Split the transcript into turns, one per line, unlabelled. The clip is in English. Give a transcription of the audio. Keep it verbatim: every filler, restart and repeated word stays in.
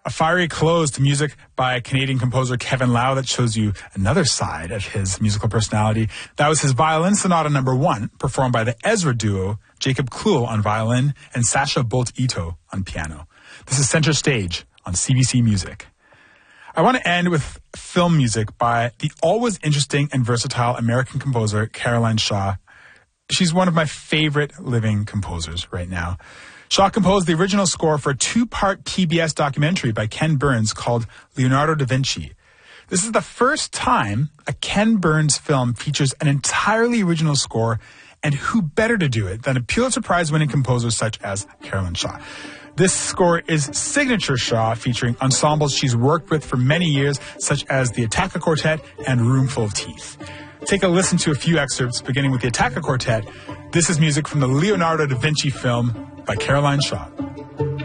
a fiery close to music by Canadian composer Kevin Lau that shows you another side of his musical personality. That was his Violin Sonata number one, performed by the Ezra duo, Jacob Kluhl on violin and Sasha Bolt-Ito on piano. This is Center Stage on C B C Music. I want to end with film music by the always interesting and versatile American composer Caroline Shaw. She's one of my favorite living composers right now. Shaw composed the original score for a two-part P B S documentary by Ken Burns called Leonardo da Vinci. This is the first time a Ken Burns film features an entirely original score, and who better to do it than a Pulitzer Prize-winning composer such as Caroline Shaw. This score is signature Shaw, featuring ensembles she's worked with for many years, such as the Attacca Quartet and Roomful of Teeth. Take a listen to a few excerpts, beginning with the Attacca Quartet. This is music from the Leonardo da Vinci film by Caroline Shaw.